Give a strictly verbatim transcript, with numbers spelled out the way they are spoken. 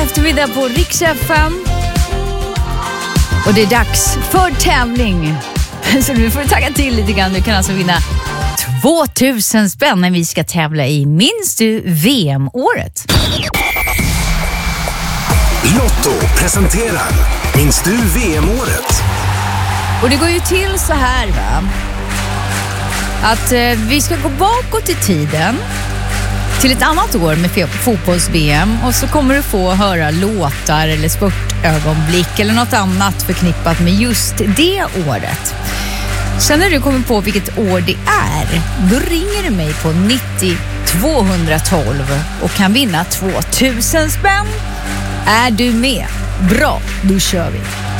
eftermiddag på Rix F M. Och det är dags för tävling. Så nu får du tagga till lite grann. Du kan alltså vinna tvåtusen spänn när vi ska tävla i Minns du V M-året. Lotto presenterar Minns du V M-året. Och det går ju till så här, va? Att eh, vi ska gå bakåt i tiden till ett annat år med fotbolls-V M, och så kommer du få höra låtar eller spurtögonblick eller något annat förknippat med just det året. Sen när du kommer på vilket år det är, då ringer du mig på nittio tvåhundratolv och kan vinna tvåtusen spänn. Är du med? Bra, då kör vi.